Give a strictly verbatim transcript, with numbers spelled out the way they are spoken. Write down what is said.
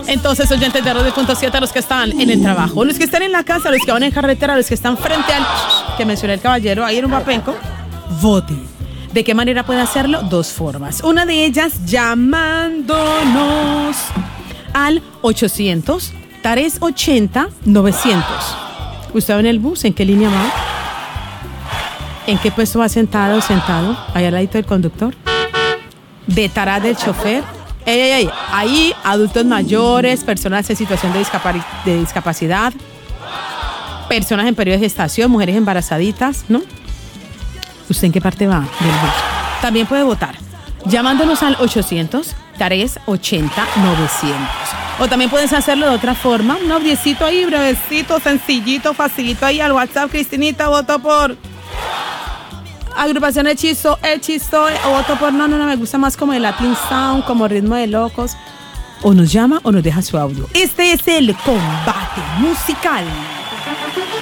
Entonces, oyentes de Radio Punto siete, los que están en el trabajo, los que están en la casa, los que van en carretera, los que están frente al que mencioné el caballero, ahí en un Vapenco, voten. ¿De qué manera puede hacerlo? Dos formas. Una de ellas, llamándonos al ochocientos, tres ochenta, novecientos. ¿Usted va en el bus? ¿En qué línea va? ¿En qué puesto va sentado o sentado? Ahí al ladito del conductor. ¿Detrás del chofer? Ey, ey, ey. Ahí, adultos mayores, personas en situación de, discapari- de discapacidad, personas en periodo de gestación, mujeres embarazaditas, ¿no? ¿Usted en qué parte va del bus? También puede votar llamándonos al ochocientos, tres ochenta, novecientos. O también puedes hacerlo de otra forma, un audiecito ahí, brevecito, sencillito, facilito ahí al WhatsApp. Cristinita, voto por Agrupación Hechizo, Hechizo, o voto por, no, no, no, me gusta más como el Latin Sound, como Ritmo de Locos. O nos llama o nos deja su audio. Este es el combate musical.